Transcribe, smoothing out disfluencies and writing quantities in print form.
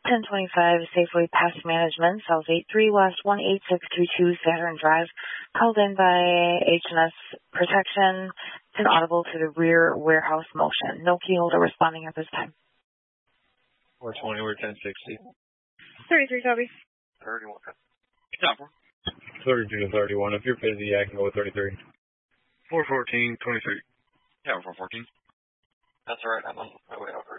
1025 Safeway Pest Management, South 83 West 18622 Saturn Drive, called in by H&S Protection. It's inaudible to the rear warehouse motion. No key holder responding at this time. 420, we're 1060. 33, copy. 31. Stop. 32 to 31. If you're busy, I can go with 33. 414, 23. Yeah, 414. That's all right. I'm on my way over.